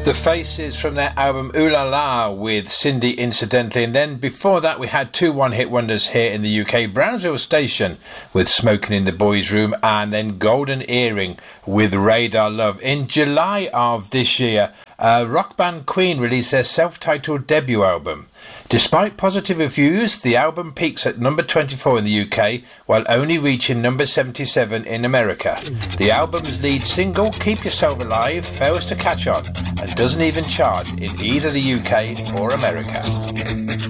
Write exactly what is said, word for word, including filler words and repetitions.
The Faces from their album Ooh La La with Cindy Incidentally, and then before that we had two one-hit wonders here in the U K, Brownsville Station with Smoking in the Boys' Room, and then Golden Earring with Radar Love. In July of this year, uh, rock band Queen released their self-titled debut album. Despite positive reviews, the album peaks at number twenty-four in the U K, while only reaching number seventy-seven in America. The album's lead single, Keep Yourself Alive, fails to catch on and doesn't even chart in either the U K or America.